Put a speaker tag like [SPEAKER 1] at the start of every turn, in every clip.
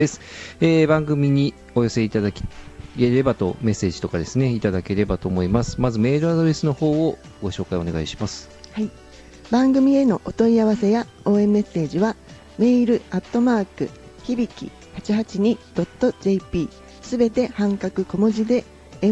[SPEAKER 1] です。番組にお寄せいただければと、メッセージとかですね、いただければと思います。まずメールアドレスの方をご紹介お願いします。
[SPEAKER 2] はい。番組へのお問い合わせや応援メッセージは、メールひびき 882.jp すべて半角小文字で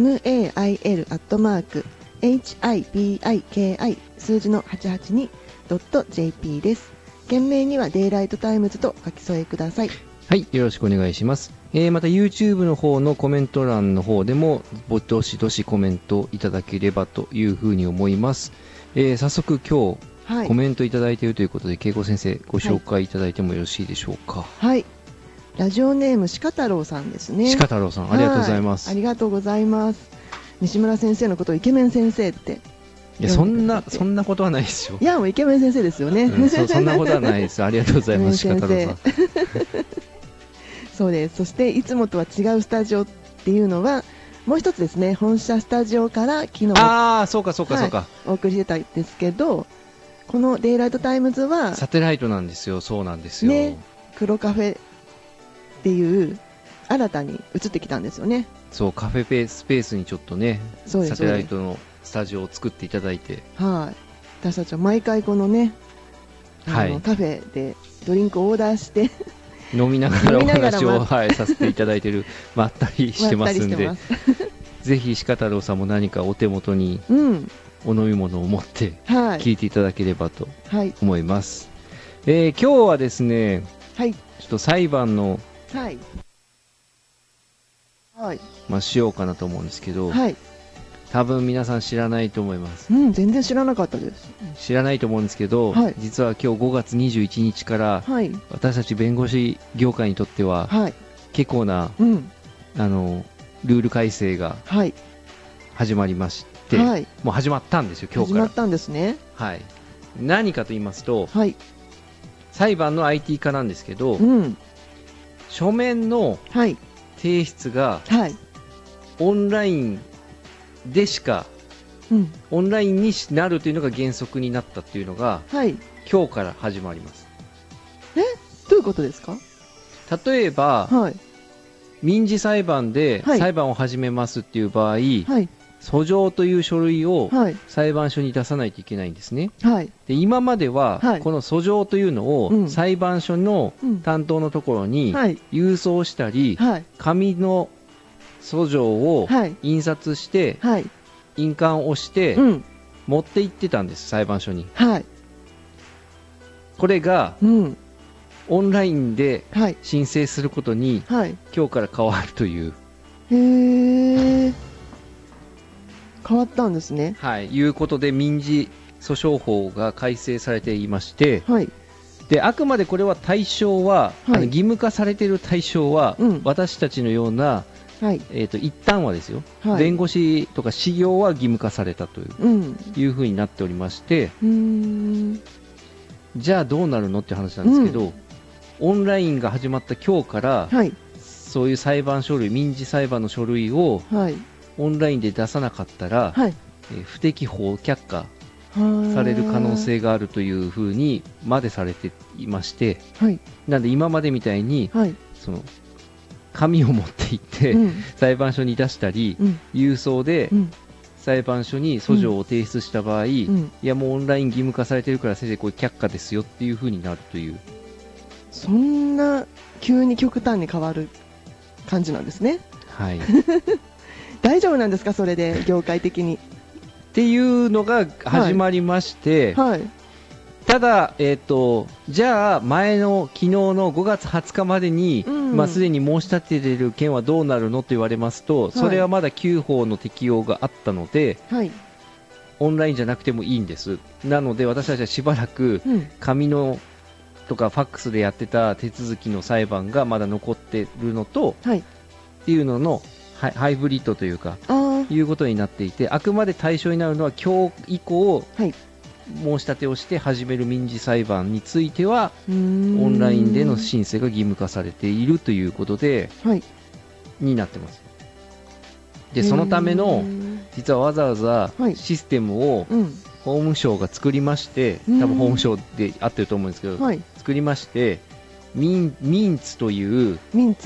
[SPEAKER 2] mail@hibiki 数字の 882.jp です。件名にはデイライトタイムズと書き添えください。
[SPEAKER 1] はい、よろしくお願いします。また YouTube の方のコメント欄の方でもどしどしコメントいただければというふうに思います。早速今日、コメントいただいているということで、恵子先生ご紹介いただいてもよろしいでしょうか。
[SPEAKER 2] はい、ラジオネーム鹿太郎さんですね。
[SPEAKER 1] 鹿太郎さん、ありがとうございます。
[SPEAKER 2] ありがとうございます。西村先生のことをイケメン先生って
[SPEAKER 1] いや、そんなことはないですよ。
[SPEAKER 2] いや、もうイケメン先生ですよね。
[SPEAKER 1] そんなことはないです。ありがとうございます、鹿太郎さん。
[SPEAKER 2] そうです。そしていつもとは違うスタジオっていうのはもう一つですね、本社スタジオから昨日
[SPEAKER 1] そうか、
[SPEAKER 2] お送りしてたんですけど、このデイライトタイムズは
[SPEAKER 1] サテライトなんですよ。そうなんですよ、
[SPEAKER 2] ね、黒カフェっていう新たに移ってきたんですよね。
[SPEAKER 1] そう、カフェスペースにちょっとね、サテライトのスタジオを作っていただいて、
[SPEAKER 2] はい、私たちは毎回このね、カフェでドリンクをオーダーして
[SPEAKER 1] 飲みながらお話を、させていただいてるまったりしてますんでぜひ鹿太郎さんも何かお手元にお飲み物を持って聞いていただければと思います。今日はですね、ちょっと裁判のしようかなと思うんですけど、多分皆さん知らないと思います。
[SPEAKER 2] 全然知らなかったです。
[SPEAKER 1] 知らないと思うんですけど、実は今日5月21日から、私たち弁護士業界にとっては、結構な、ルール改正が始まりまして、もう始まったんですよ、今日から。
[SPEAKER 2] 始まったんですね。
[SPEAKER 1] 何かと言いますと、裁判の IT 化なんですけど、書面の提出が、オンラインでしか、オンラインになるというのが原則になったというのが、今日から始まります。
[SPEAKER 2] どういうことですか？
[SPEAKER 1] 例えば、民事裁判で裁判を始めますっていう場合、訴状という書類を裁判所に出さないといけないんですね。で、今までは、この訴状というのを裁判所の担当のところに郵送したり、紙の訴状を印刷して、印鑑をして、持って行ってたんです、裁判所に。これが、オンラインで申請することに、今日から変わるという。
[SPEAKER 2] 変わったんですね。
[SPEAKER 1] いうことで、民事訴訟法が改正されていまして、で、あくまでこれは対象は、義務化されている対象は、私たちのような、一旦はですよ、弁護士とか司業は義務化されたという、ふうになっておりまして、じゃあどうなるのって話なんですけど、オンラインが始まった今日から、そういう裁判書類、民事裁判の書類を、オンラインで出さなかったら、不適法却下される可能性があるというふうにまでされていまして、なんで今までみたいに、その紙を持って行って、裁判所に出したり、郵送で、裁判所に訴状を提出した場合、いやもうオンライン義務化されてるから先生これ却下ですよっていうふうになるという。
[SPEAKER 2] そんな急に極端に変わる感じなんですね。大丈夫なんですか、それで業界的に
[SPEAKER 1] っていうのが始まりまして、ただ、じゃあ前の昨日の5月20日までに、すでに申し立てている件はどうなるのと言われますと、それはまだ旧法の適用があったので、オンラインじゃなくてもいいんです。なので私たちはしばらく紙のとかファックスでやってた手続きの裁判がまだ残っているのと、っていうののハイブリッドというかいうことになっていて、あくまで対象になるのは今日以降、申し立てをして始める民事裁判についてはオンラインでの申請が義務化されているということで、になってます。で、そのための実はわざわざシステムを法務省が作りまして、多分法務省で合ってると思うんですけど、作りまして、ミンツという